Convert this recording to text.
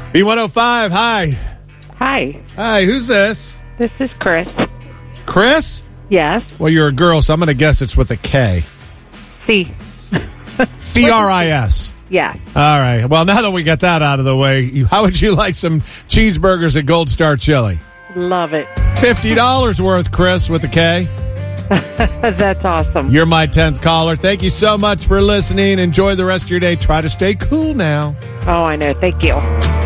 B105, hi. Hi, Hi, who's this? this is Chris. Chris? Yes. Well, you're a girl, so I'm going to guess it's with a K. C. C-R-I-S. Yes. All right. Well, now that we got that out of the way, how would you like some cheeseburgers at Gold Star Chili? Love it. $50 worth, Chris, with a K. That's awesome. You're my 10th caller. Thank you so much for listening. Enjoy the rest of your day. Try to stay cool now. Oh, I know. Thank you.